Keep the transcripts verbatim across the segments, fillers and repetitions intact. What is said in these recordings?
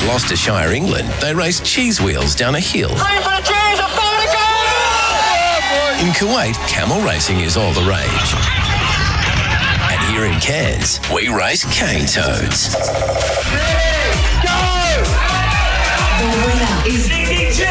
Gloucestershire, England, they race cheese wheels down a hill. Time for the cheese, I'm going to go! In Kuwait, camel racing is all the rage. And here in Cairns, we race cane toads. Ready, go! The winner is Nicky J!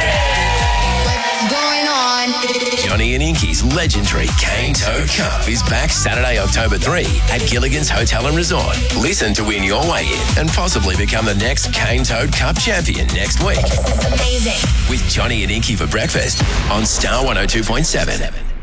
What's going on? Johnny and Inky's legendary Cane Toad Cup is back Saturday, October third at Gilligan's Hotel and Resort. Listen to win your way in and possibly become the next Cane Toad Cup champion next week. This is amazing. With Johnny and Inky for breakfast on Star one oh two point seven.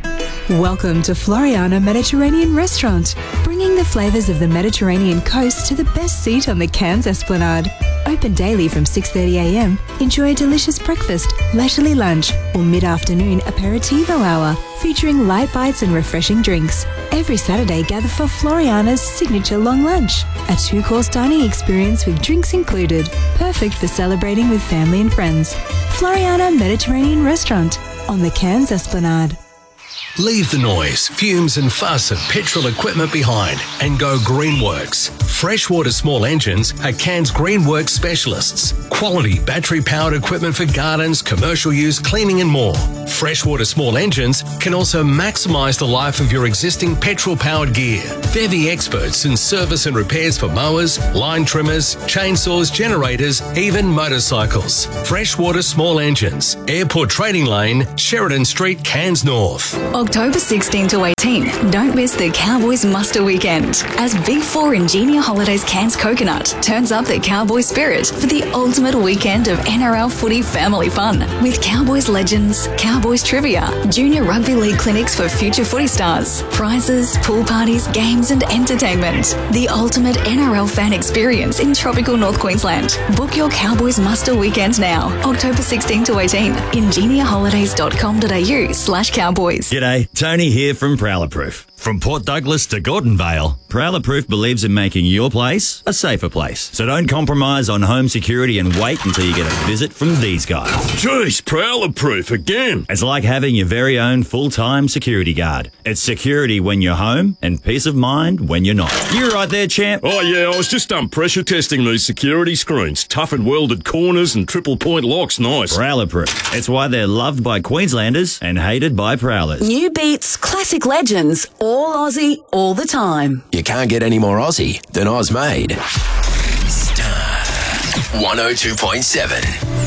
Welcome to Floriana Mediterranean Restaurant, bringing the flavours of the Mediterranean coast to the best seat on the Cairns Esplanade. Open daily from six thirty a m. Enjoy a delicious breakfast, leisurely lunch, or mid-afternoon aperitivo hour, featuring light bites and refreshing drinks. Every Saturday, gather for Floriana's signature long lunch, a two-course dining experience with drinks included, perfect for celebrating with family and friends. Floriana Mediterranean Restaurant on the Cairns Esplanade. Leave the noise, fumes and fuss of petrol equipment behind and go Greenworks. Freshwater Small Engines are Cairns Greenworks specialists. Quality battery-powered equipment for gardens, commercial use, cleaning and more. Freshwater Small Engines can also maximise the life of your existing petrol-powered gear. They're the experts in service and repairs for mowers, line trimmers, chainsaws, generators, even motorcycles. Freshwater Small Engines, Airport Trading Lane, Sheridan Street, Cairns North. October sixteenth to eighteenth, don't miss the Cowboys Muster Weekend as Big Four Ingenia Holidays Cairns Coconut turns up the Cowboy spirit for the ultimate weekend of N R L footy family fun with Cowboys legends, Cowboys trivia, junior rugby league clinics for future footy stars, prizes, pool parties, games and entertainment. The ultimate N R L fan experience in tropical North Queensland. Book your Cowboys Muster Weekend now, October sixteenth to eighteenth, ingenia holidays dot com dot a u slash cowboys. G'day, Tony here from Prowler Proof. From Port Douglas to Gordon Vale, Prowler Proof believes in making your place a safer place. So don't compromise on home security and wait until you get a visit from these guys. Jeez, Prowler Proof again. It's like having your very own full-time security guard. It's security when you're home and peace of mind when you're not. You're right there, champ. Oh yeah, I was just um, pressure testing these security screens. Tough and welded corners and triple point locks, nice. Prowler Proof. It's why they're loved by Queenslanders and hated by Prowlers. New beats, classic legends, all Aussie, all the time. You can't get any more Aussie than Oz made. Star one oh two point seven.